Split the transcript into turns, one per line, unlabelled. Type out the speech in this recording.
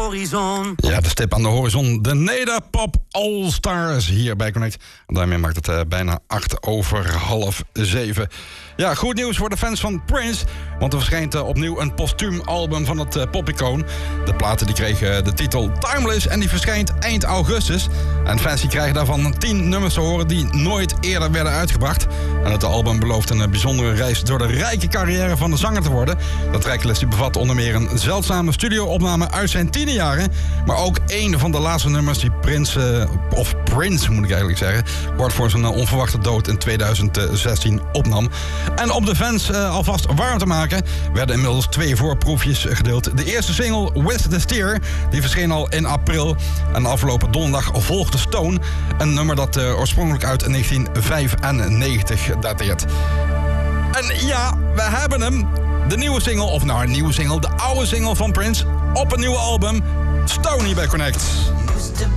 horizon.
Ja, de stip aan de horizon. De Nederpop All-Stars hier bij Connect. En daarmee maakt het bijna 6:08. Ja, goed nieuws voor de fans van Prince. Want er verschijnt opnieuw een postuum album van het popicoon. De platen die kregen de titel Timeless en die verschijnt eind augustus. En fans die krijgen daarvan 10 nummers te horen die nooit eerder werden uitgebracht. En het album belooft een bijzondere reis door de rijke carrière van de zanger te worden. De tracklist die bevat onder meer een zeldzame studio-opname uit zijn tienerjaren. Maar ook één van de laatste nummers die Prince moet ik eigenlijk zeggen, kort voor zijn onverwachte dood in 2016 opnam. En om de fans alvast warm te maken, werden inmiddels 2 voorproefjes gedeeld. De eerste single, With the Steer, die verscheen al in april. En afgelopen donderdag volgde Stone, een nummer dat oorspronkelijk uit 1995 dateert. En ja, we hebben hem. De nieuwe single, de oude single van Prince op een nieuwe album. Stone hier bij Connect.